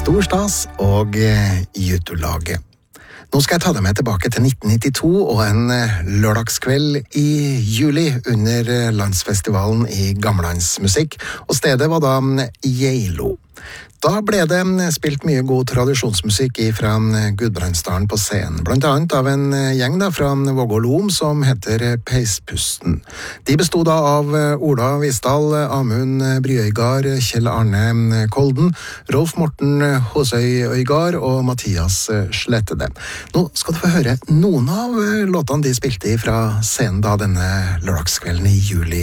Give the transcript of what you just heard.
Stor stas og YouTube-laget. Nå skal jeg ta deg med tilbake til 1992 og en lørdagskveld i juli under landsfestivalen i Gamlandsmusikk, og stedet var da Geilo. Da ble det spilt mye god tradisjonsmusikk fra Gudbrandsdalen på scenen, blant annet av en gjeng fra Vågå Lom som heter Peispusten. De bestod da av Ola Visdal, Amund Bryøygard, Kjell Arne Kolden, Rolf Morten Hosøy Øygard og Mathias Slettede. Nå skal du få høre noen av låtene de spilte fra scenen da denne lørdagskvelden i juli